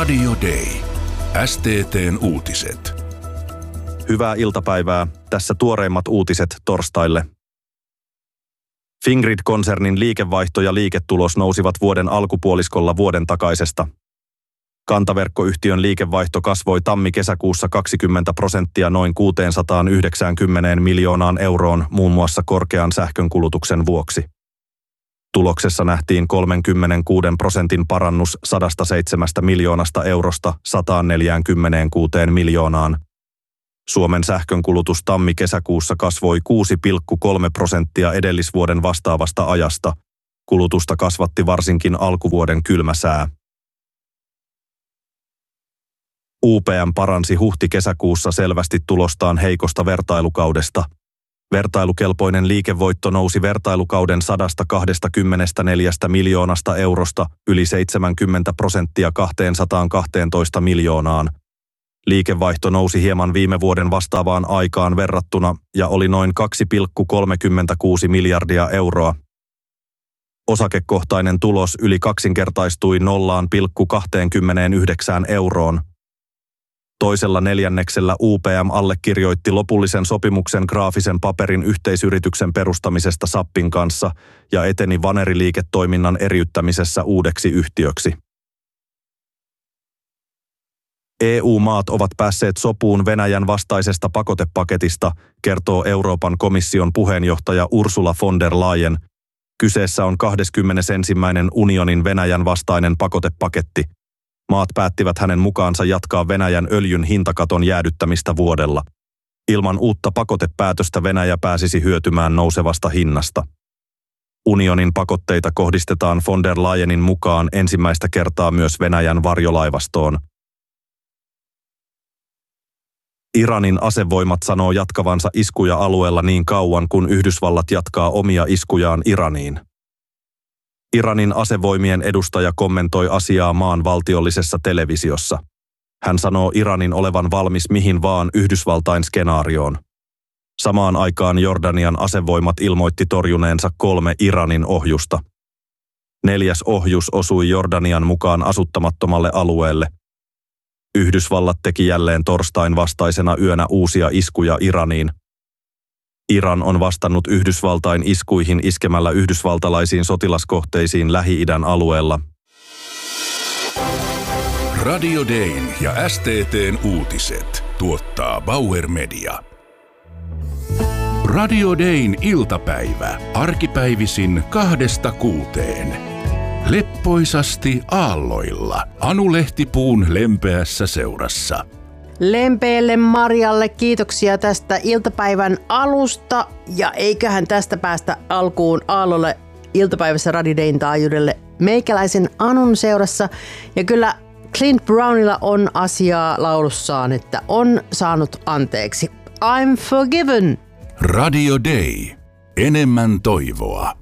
Radio Day. STT:n uutiset. Hyvää iltapäivää. Tässä tuoreimmat uutiset torstaille. Fingrid-konsernin liikevaihto ja liiketulos nousivat vuoden alkupuoliskolla vuoden takaisesta. Kantaverkkoyhtiön liikevaihto kasvoi tammi-kesäkuussa 20% noin 690 miljoonaan euroon muun muassa korkean sähkönkulutuksen vuoksi. Tuloksessa nähtiin 36% parannus 107 miljoonasta eurosta 146 miljoonaan. Suomen sähkönkulutus tammi-kesäkuussa kasvoi 6,3% edellisvuoden vastaavasta ajasta. Kulutusta kasvatti varsinkin alkuvuoden kylmä sää. UPM paransi huhti-kesäkuussa selvästi tulostaan heikosta vertailukaudesta. Vertailukelpoinen liikevoitto nousi vertailukauden 124 miljoonasta eurosta yli 70% 212 miljoonaan. Liikevaihto nousi hieman viime vuoden vastaavaan aikaan verrattuna ja oli noin 2,36 miljardia euroa. Osakekohtainen tulos yli kaksinkertaistui 0,29 euroon. Toisella neljänneksellä UPM allekirjoitti lopullisen sopimuksen graafisen paperin yhteisyrityksen perustamisesta SAPin kanssa ja eteni vaneriliiketoiminnan eriyttämisessä uudeksi yhtiöksi. EU-maat ovat päässeet sopuun Venäjän vastaisesta pakotepaketista, kertoo Euroopan komission puheenjohtaja Ursula von der Leyen. Kyseessä on 21. unionin Venäjän vastainen pakotepaketti. Maat päättivät hänen mukaansa jatkaa Venäjän öljyn hintakaton jäädyttämistä vuodella. Ilman uutta pakotepäätöstä Venäjä pääsisi hyötymään nousevasta hinnasta. Unionin pakotteita kohdistetaan von der Leyenin mukaan ensimmäistä kertaa myös Venäjän varjolaivastoon. Iranin asevoimat sanoo jatkavansa iskuja alueella niin kauan, kun Yhdysvallat jatkaa omia iskujaan Iraniin. Iranin asevoimien edustaja kommentoi asiaa maan valtiollisessa televisiossa. Hän sanoo Iranin olevan valmis mihin vaan Yhdysvaltain skenaarioon. Samaan aikaan Jordanian asevoimat ilmoitti torjuneensa 3 Iranin ohjusta. 4. ohjus osui Jordanian mukaan asuttamattomalle alueelle. Yhdysvallat teki jälleen torstain vastaisena yönä uusia iskuja Iraniin. Iran on vastannut Yhdysvaltain iskuihin iskemällä yhdysvaltalaisiin sotilaskohteisiin Lähi-idän alueella. Radio Dayn ja STT:n uutiset tuottaa Bauer Media. Radio Dayn iltapäivä arkipäivisin 2–6. Leppoisasti aalloilla Anu Lehtipuun lempeässä seurassa. Lempeelle Marjalle kiitoksia tästä iltapäivän alusta ja eiköhän tästä päästä alkuun aallolle iltapäivässä Radio Dayn taajuudelle meikäläisen Anun seurassa. Ja kyllä Clint Brownilla on asiaa laulussaan, että on saanut anteeksi. I'm forgiven. Radio Day. Enemmän toivoa.